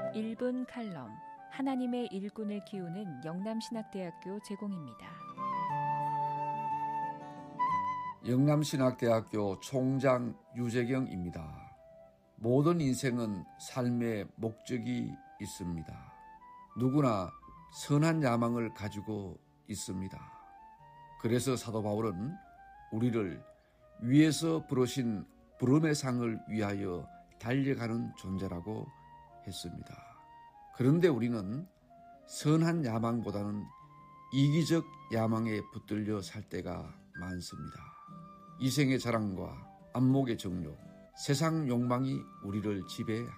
1분 칼럼 하나님의 일꾼을 키우는 영남신학대학교 제공입니다. 영남신학대학교 총장 유재경입니다. 모든 인생은 삶의 목적이 있습니다. 누구나 선한 야망을 가지고 있습니다. 그래서 사도 바울은 우리를 위에서 부르신 부름의 상을 위하여 달려가는 존재라고 했습니다. 그런데 우리는 선한 야망보다는 이기적 야망에 붙들려 살 때가 많습니다. 이생의 자랑과 안목의 정욕, 세상 욕망이 우리를 지배합니다.